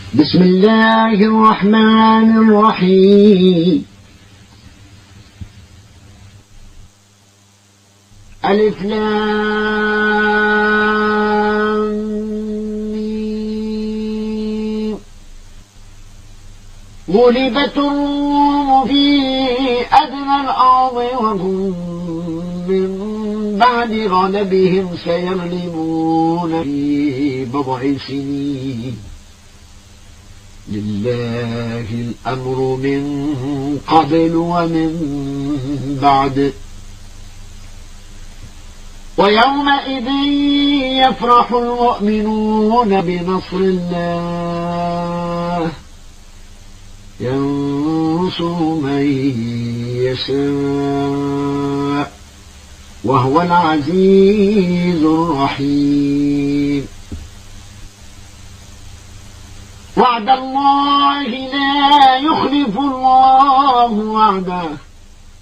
بسم الله الرحمن الرحيم. ألف لام ميم. غلبت الروم في أدنى الأرض وهم من بعد غلبهم سيغلبون في بضع سنين. لله الأمر من قبل ومن بعد. ويومئذ يفرح المؤمنون بنصر الله ينصر من يشاء وهو العزيز الرحيم. وعد الله لا يخلف الله وعده